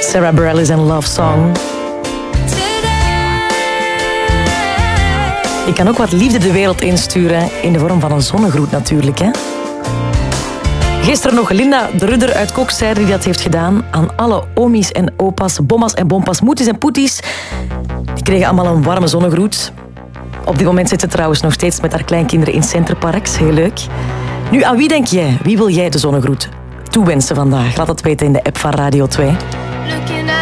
Sarah Bareilles en Love Song. Je kan ook wat liefde de wereld insturen in de vorm van een zonnegroet natuurlijk, hè? Gisteren nog Linda de Rudder uit Kokzijde die dat heeft gedaan aan alle omies en opa's, bomma's en bompas, moeties en poeties. Die kregen allemaal een warme zonnegroet. Op dit moment zit ze trouwens nog steeds met haar kleinkinderen in Centerparks. Heel leuk. Nu, aan wie denk jij? Wie wil jij de zonnegroet toewensen vandaag? Laat het weten in de app van Radio 2.